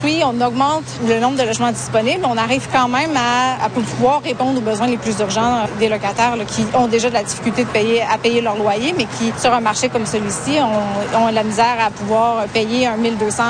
Oui, on augmente le nombre de logements disponibles. On arrive quand même à pouvoir répondre aux besoins les plus urgents des locataires là, qui ont déjà de la difficulté à payer leur loyer, mais qui, sur un marché comme celui-ci, ont la misère à pouvoir payer un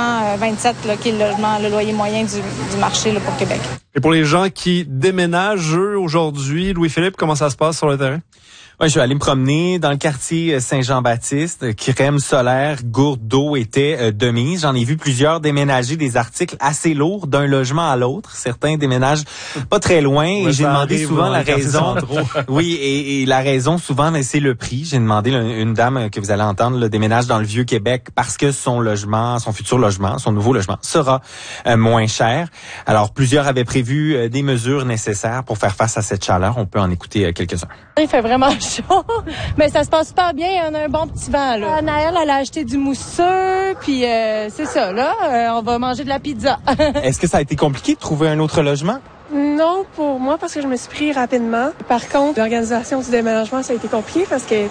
1227 là, qui est le loyer moyen du marché là, pour Québec. Et pour les gens qui déménagent, eux, aujourd'hui, Louis-Philippe, comment ça se passe sur le terrain? Ouais, je suis allé me promener dans le quartier Saint-Jean-Baptiste. Crème solaire, gourde d'eau étaient de mise. J'en ai vu plusieurs déménager des articles assez lourds d'un logement à l'autre. Certains déménagent pas très loin. Et j'ai demandé souvent la raison. Oui, et la raison souvent, c'est le prix. J'ai demandé une dame que vous allez entendre, le déménage dans le Vieux-Québec parce que son futur logement, son nouveau logement sera moins cher. Alors, plusieurs avaient prévu des mesures nécessaires pour faire face à cette chaleur. On peut en écouter quelques-uns. Il fait vraiment chaud, mais ça se passe super bien. On a un bon petit vent, là. Naël, elle a acheté du mousseux, puis c'est ça, là. On va manger de la pizza. Est-ce que ça a été compliqué de trouver un autre logement? Non, pour moi, parce que je me suis pris rapidement. Par contre, l'organisation du déménagement, ça a été compliqué parce que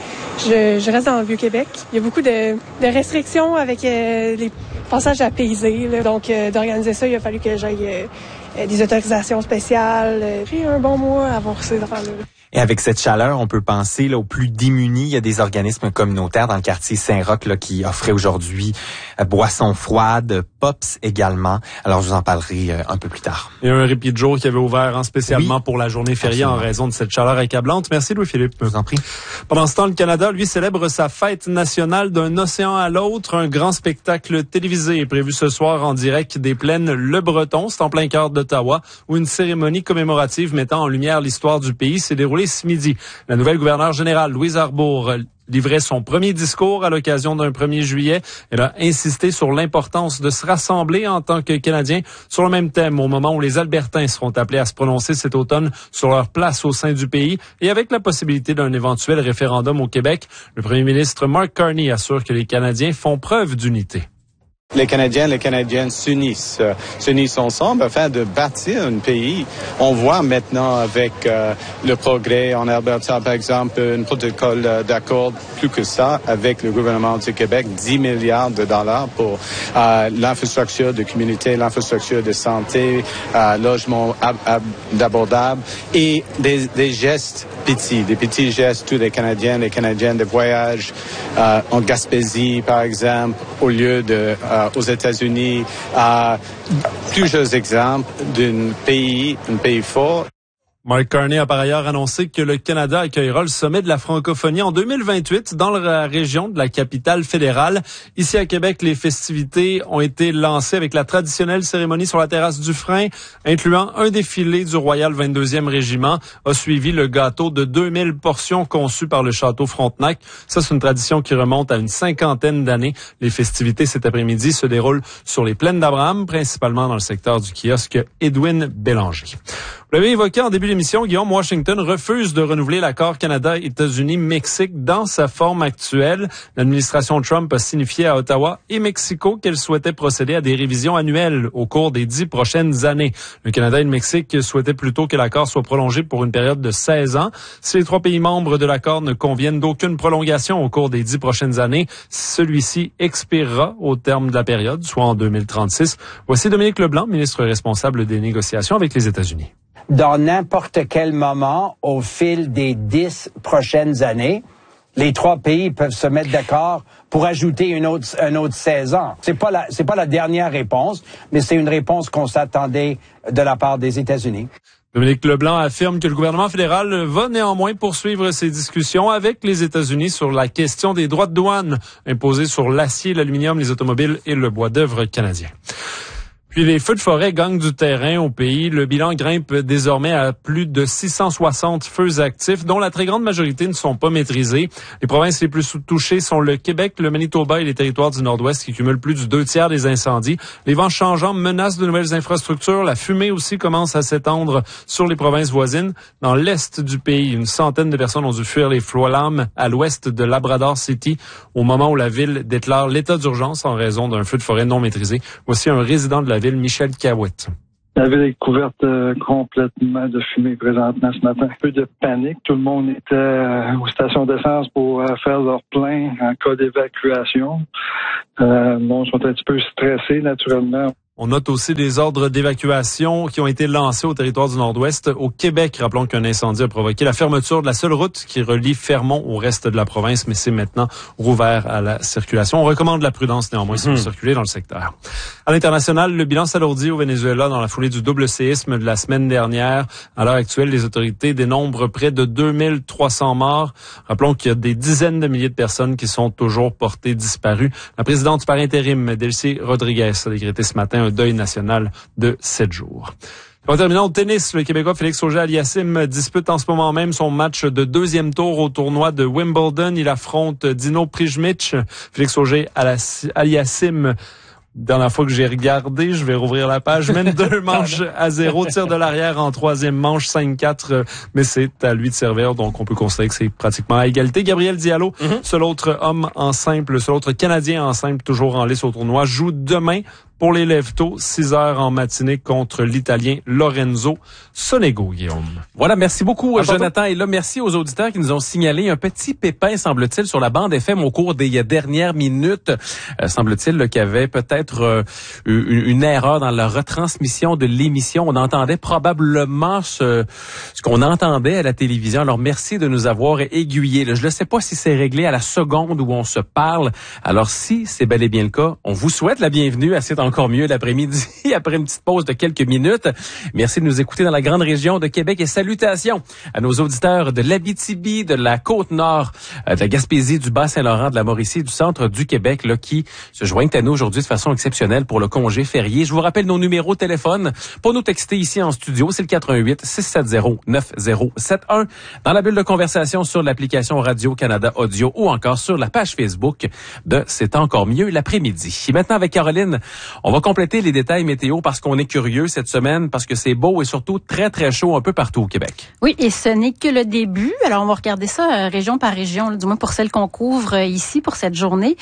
je reste dans le Vieux-Québec. Il y a beaucoup de restrictions avec les passages à payser, là. Donc, d'organiser ça, il a fallu que j'aille des autorisations spéciales. J'ai pris un bon mois à avoir ces affaires-là. Et avec cette chaleur, on peut penser là, aux plus démunis. Il y a des organismes communautaires dans le quartier Saint-Roch là, qui offraient aujourd'hui boissons froides, Pops également. Alors, je vous en parlerai un peu plus tard. Il y a un répit de jour qui avait ouvert spécialement pour la journée fériée en raison de cette chaleur accablante. Merci Louis-Philippe. Je vous en prie. Pendant ce temps, le Canada, lui, célèbre sa fête nationale d'un océan à l'autre. Un grand spectacle télévisé est prévu ce soir en direct des plaines Le Breton. C'est en plein cœur d'Ottawa où une cérémonie commémorative mettant en lumière l'histoire du pays s'est déroulée ce midi. La nouvelle gouverneure générale, Louise Arbour, livrait son premier discours à l'occasion d'un 1er juillet. Elle a insisté sur l'importance de se rassembler en tant que Canadiens sur le même thème au moment où les Albertains seront appelés à se prononcer cet automne sur leur place au sein du pays et avec la possibilité d'un éventuel référendum au Québec. Le premier ministre Mark Carney assure que les Canadiens font preuve d'unité. Les Canadiens et les Canadiennes s'unissent ensemble afin de bâtir un pays. On voit maintenant avec le progrès en Alberta, par exemple, un protocole d'accord plus que ça avec le gouvernement du Québec, 10 milliards de dollars pour l'infrastructure de communauté, l'infrastructure de santé, logement abordable et des gestes petits, des petits gestes, tous les Canadiens et les Canadiennes de voyage en Gaspésie, par exemple, au lieu de aux États-Unis, plusieurs exemples d'un pays fort. Mark Carney a par ailleurs annoncé que le Canada accueillera le sommet de la francophonie en 2028 dans la région de la capitale fédérale. Ici à Québec, les festivités ont été lancées avec la traditionnelle cérémonie sur la terrasse du Frein, incluant un défilé du Royal 22e Régiment. A suivi le gâteau de 2000 portions conçu par le Château Frontenac. Ça, c'est une tradition qui remonte à une cinquantaine d'années. Les festivités cet après-midi se déroulent sur les plaines d'Abraham, principalement dans le secteur du kiosque Edwin Bélanger. Vous l'avez évoqué en début d'émission, Guillaume, Washington refuse de renouveler l'accord Canada-États-Unis-Mexique dans sa forme actuelle. L'administration Trump a signifié à Ottawa et Mexico qu'elle souhaitait procéder à des révisions annuelles au cours des 10 prochaines années. Le Canada et le Mexique souhaitaient plutôt que l'accord soit prolongé pour une période de 16 ans. Si les 3 pays membres de l'accord ne conviennent d'aucune prolongation au cours des 10 prochaines années, celui-ci expirera au terme de la période, soit en 2036. Voici Dominique Leblanc, ministre responsable des négociations avec les États-Unis. Dans n'importe quel moment, au fil des 10 prochaines années, les 3 pays peuvent se mettre d'accord pour ajouter un autre 16 ans. C'est pas la dernière réponse, mais c'est une réponse qu'on s'attendait de la part des États-Unis. Dominique Leblanc affirme que le gouvernement fédéral va néanmoins poursuivre ses discussions avec les États-Unis sur la question des droits de douane imposés sur l'acier, l'aluminium, les automobiles et le bois d'œuvre canadien. Puis les feux de forêt gagnent du terrain au pays. Le bilan grimpe désormais à plus de 660 feux actifs, dont la très grande majorité ne sont pas maîtrisés. Les provinces les plus touchées sont le Québec, le Manitoba et les territoires du Nord-Ouest qui cumulent plus du 2/3 des incendies. Les vents changeants menacent de nouvelles infrastructures. La fumée aussi commence à s'étendre sur les provinces voisines. Dans l'est du pays, une centaine de personnes ont dû fuir les flammes à l'ouest de Labrador City au moment où la ville déclare l'état d'urgence en raison d'un feu de forêt non maîtrisé. Voici un résident de la ville, Michel Cahouette. La ville est couverte complètement de fumée présentement ce matin. Un peu de panique. Tout le monde était aux stations d'essence pour faire leur plein en cas d'évacuation. Bon, ils sont un petit peu stressés naturellement. On note aussi des ordres d'évacuation qui ont été lancés au territoire du Nord-Ouest. Au Québec, rappelons qu'un incendie a provoqué la fermeture de la seule route qui relie Fermont au reste de la province, mais c'est maintenant rouvert à la circulation. On recommande la prudence néanmoins si vous circulez dans le secteur. À l'international, le bilan s'alourdit au Venezuela dans la foulée du double séisme de la semaine dernière. À l'heure actuelle, les autorités dénombrent près de 2300 morts. Rappelons qu'il y a des dizaines de milliers de personnes qui sont toujours portées disparues. La présidente par intérim, Delcy Rodriguez, a décrété ce matin un deuil national de 7 jours. En terminant au tennis, le Québécois Félix Auger-Aliassime dispute en ce moment même son match de deuxième tour au tournoi de Wimbledon. Il affronte Dino Prijmic. Félix Auger-Aliassime, dernière fois que j'ai regardé, je vais rouvrir la page, mène 2 manches à 0, tire de l'arrière en troisième manche, 5-4, mais c'est à lui de servir, donc on peut considérer que c'est pratiquement à égalité. Gabriel Diallo, seul autre homme en simple, seul autre Canadien en simple, toujours en lice au tournoi, joue demain pour les Lève-Tôt, 6h en matinée contre l'Italien Lorenzo Sonego, Guillaume. Voilà, merci beaucoup, Jonathan. Et là, merci aux auditeurs qui nous ont signalé un petit pépin, semble-t-il, sur la bande FM au cours des dernières minutes. Semble-t-il qu'il y avait peut-être une erreur dans la retransmission de l'émission. On entendait probablement ce qu'on entendait à la télévision. Alors, merci de nous avoir aiguillés. Je ne sais pas si c'est réglé à la seconde où on se parle. Alors, si c'est bel et bien le cas, on vous souhaite la bienvenue à cette encore mieux l'après-midi, après une petite pause de quelques minutes. Merci de nous écouter dans la grande région de Québec et salutations à nos auditeurs de l'Abitibi, de la Côte-Nord, de la Gaspésie, du Bas-Saint-Laurent, de la Mauricie, du centre du Québec, là, qui se joignent à nous aujourd'hui de façon exceptionnelle pour le congé férié. Je vous rappelle nos numéros de téléphone pour nous texter ici en studio. C'est le 88-670-9071. Dans la bulle de conversation sur l'application Radio-Canada Audio ou encore sur la page Facebook de C'est encore mieux l'après-midi. Et maintenant avec Caroline, on va compléter les détails météo parce qu'on est curieux cette semaine, parce que c'est beau et surtout très, très chaud un peu partout au Québec. Oui, et ce n'est que le début. Alors, on va regarder ça région par région, là, du moins pour celle qu'on couvre ici pour cette journée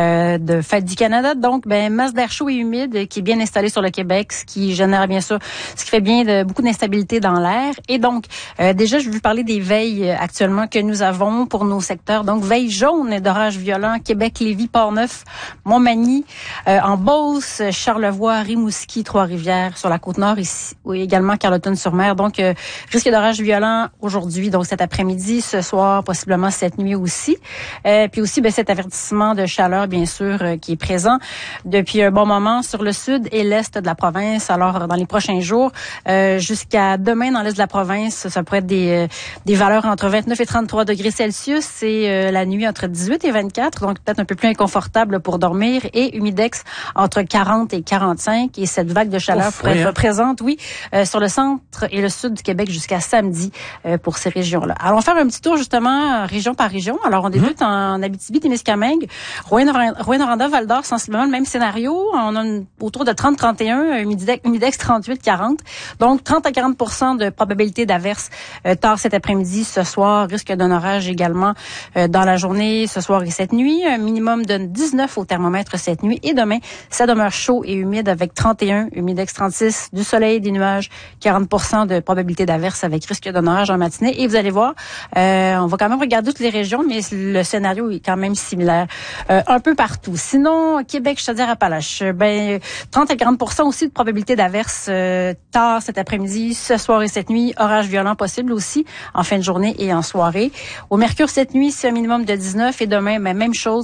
de Fête du Canada. Donc, masse d'air chaud et humide qui est bien installée sur le Québec, ce qui génère bien sûr, ce qui fait bien beaucoup d'instabilité dans l'air. Et donc, déjà, je vais vous parler des veilles actuellement que nous avons pour nos secteurs. Donc, veille jaune d'orage violent, Québec, Lévis, Port-Neuf, Montmagny, en Beauce, Charlevoix, Rimouski, Trois-Rivières, sur la Côte-Nord ici, oui, également Carleton-sur-Mer. Donc, risque d'orage violent aujourd'hui, donc cet après-midi, ce soir, possiblement cette nuit aussi. Puis aussi, cet avertissement de chaleur, bien sûr, qui est présent depuis un bon moment sur le sud et l'est de la province. Alors, dans les prochains jours, jusqu'à demain, dans l'est de la province, ça pourrait être des valeurs entre 29 et 33 degrés Celsius et la nuit entre 18 et 24, donc peut-être un peu plus inconfortable pour dormir, et humidex entre 40 et 45, et cette vague de chaleur pourrait être présente, sur le centre et le sud du Québec jusqu'à samedi pour ces régions-là. Alors, on va faire un petit tour justement région par région. Alors, on débute en Abitibi-Témiscamingue, Rouyn-Noranda, Val-d'Or, sensiblement le même scénario. On a autour de 30-31, humidex 38-40. Donc, 30 à 40% de probabilité d'averse tard cet après-midi, ce soir, risque d'un orage également dans la journée, ce soir et cette nuit. Un minimum de 19 au thermomètre cette nuit, et demain, ça demeure chaud et humide avec 31, humidex 36, du soleil, des nuages, 40% de probabilité d'averse avec risque d'un orage en matinée. Et vous allez voir, on va quand même regarder toutes les régions, mais le scénario est quand même similaire un peu partout. Sinon, Québec, Chaudière-Appalaches, 30 à 40% aussi de probabilité d'averse tard cet après-midi, ce soir et cette nuit. Orage violent possible aussi en fin de journée et en soirée. Au Mercure cette nuit, c'est un minimum de 19, et demain, même chose,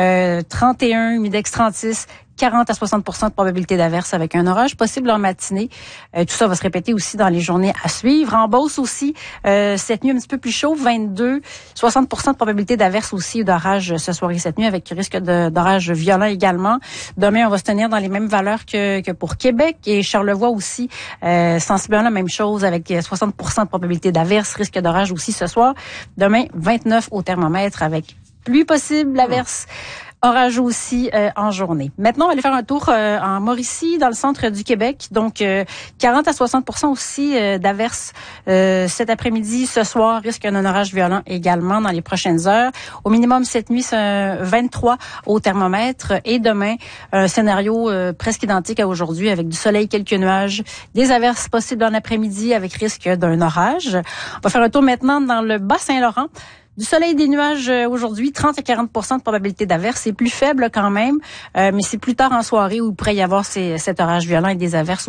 31, humidex 36, 40 à 60% de probabilité d'averse avec un orage possible en matinée. Tout ça va se répéter aussi dans les journées à suivre. En Beauce aussi, cette nuit un petit peu plus chaud, 22, 60% de probabilité d'averse aussi d'orage ce soir et cette nuit avec risque d'orage violent également. Demain, on va se tenir dans les mêmes valeurs que pour Québec, et Charlevoix aussi, sensiblement la même chose avec 60% de probabilité d'averse, risque d'orage aussi ce soir. Demain, 29 au thermomètre avec pluie possible, l'averse. Orage aussi en journée. Maintenant, on va aller faire un tour en Mauricie, dans le centre du Québec. Donc, 40 à 60% aussi d'averse cet après-midi, ce soir, risque d'un orage violent également dans les prochaines heures. Au minimum, cette nuit, c'est 23 au thermomètre. Et demain, un scénario presque identique à aujourd'hui, avec du soleil, quelques nuages, des averses possibles en après-midi avec risque d'un orage. On va faire un tour maintenant dans le Bas-Saint-Laurent. Du soleil et des nuages aujourd'hui, 30 à 40 % de probabilité d'averse. C'est plus faible quand même, mais c'est plus tard en soirée où il pourrait y avoir cet orage violent et des averses